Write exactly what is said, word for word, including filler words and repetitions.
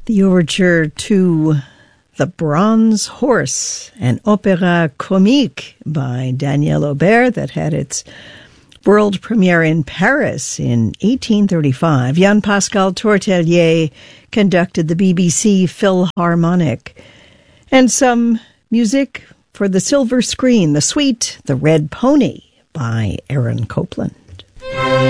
The overture to The Bronze Horse, an opéra comique by Daniel Aubert that had its world premiere in Paris in eighteen thirty-five. Jean-Pascal Tortelier conducted the B B C Philharmonic. And some music for the silver screen, the suite The Red Pony by Aaron Copland.